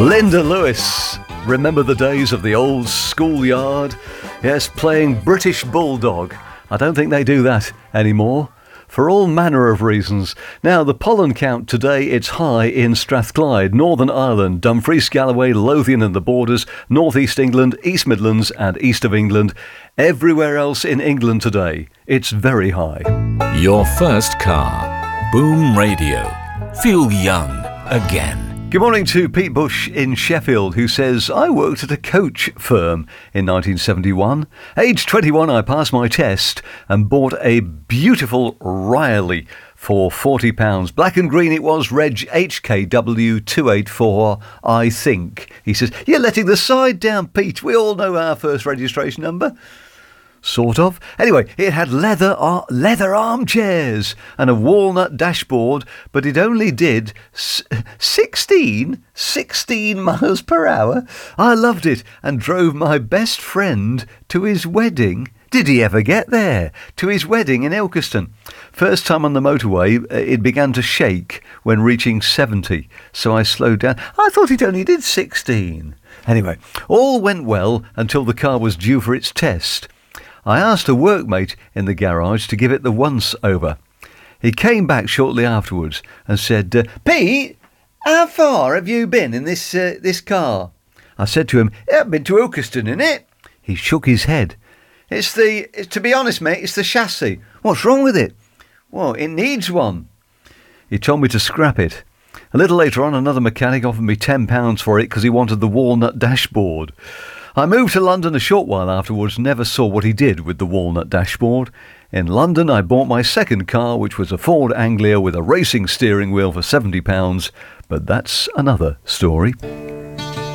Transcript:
Linda Lewis. Remember the days of the old schoolyard? Yes, playing British Bulldog. I don't think they do that anymore, for all manner of reasons. Now, the pollen count today, it's high in Strathclyde, Northern Ireland, Dumfries, Galloway, Lothian and the Borders, North East England, East Midlands and East of England. Everywhere else in England today, it's very high. Your first car. Boom Radio. Feel young again. Good morning to Pete Bush in Sheffield, who says, I worked at a coach firm in 1971. Age 21, I passed my test and bought a beautiful Riley for £40. Black and green it was, reg HKW284, I think. He says, you're letting the side down, Pete. We all know our first registration number. Sort of. Anyway, it had leather armchairs and a walnut dashboard, but it only did 16 miles per hour. I loved it and drove my best friend to his wedding. Did he ever get there? To his wedding in Ilkeston. First time on the motorway, it began to shake when reaching 70, so I slowed down. I thought it only did 16. Anyway, all went well until the car was due for its test. I asked a workmate in the garage to give it the once-over. He came back shortly afterwards and said, Pete, how far have you been in this car? I said to him, I've been to Ilkeston, innit? He shook his head. To be honest, mate, it's the chassis. What's wrong with it? Well, it needs one. He told me to scrap it. A little later on, another mechanic offered me £10 for it because he wanted the walnut dashboard. I moved to London a short while afterwards, never saw what he did with the walnut dashboard. In London, I bought my second car, which was a Ford Anglia with a racing steering wheel for £70, but that's another story.